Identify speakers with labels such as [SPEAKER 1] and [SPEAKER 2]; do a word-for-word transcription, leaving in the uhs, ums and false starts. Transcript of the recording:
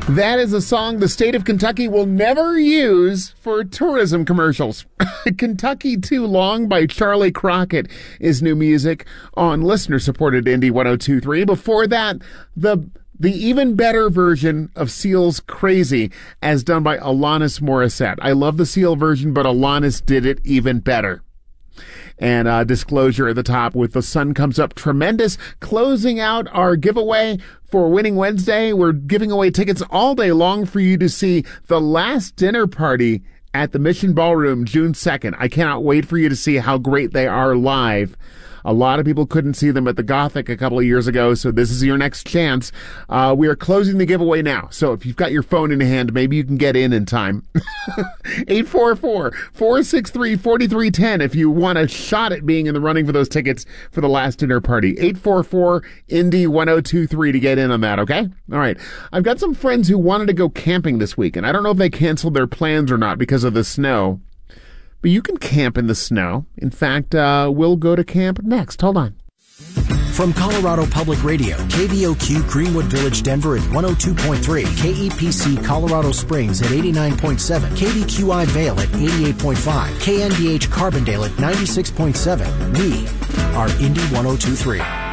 [SPEAKER 1] That is a song the state of Kentucky will never use for tourism commercials. Kentucky Too Long by Charlie Crockett is new music on listener-supported Indy one oh two point three. Before that, the the even better version of Seal's Crazy as done by Alanis Morissette. I love the Seal version, but Alanis did it even better. And uh, disclosure at the top with The Sun Comes Up Tremendous, closing out our giveaway for Winning Wednesday. We're giving away tickets all day long for you to see The Last Dinner Party at the Mission Ballroom June second. I cannot wait for you to see how great they are live. A lot of people couldn't see them at the Gothic a couple of years ago, so this is your next chance. Uh, we are closing the giveaway now, so if you've got your phone in hand, maybe you can get in in time. eight four four, four six three, four three one zero if you want a shot at being in the running for those tickets for The Last Dinner Party. eight four four, Indy one oh two point three to get in on that, okay? All right. I've got some friends who wanted to go camping this week, and I don't know if they canceled their plans or not because of the snow. But you can camp in the snow. In fact, uh, we'll go to camp next. Hold on.
[SPEAKER 2] From Colorado Public Radio, K V O Q Greenwood Village, Denver at one oh two point three, K E P C Colorado Springs at eighty-nine point seven, K D Q I Vail at eighty-eight point five, K N D H Carbondale at ninety-six point seven. We are Indy one oh two point three.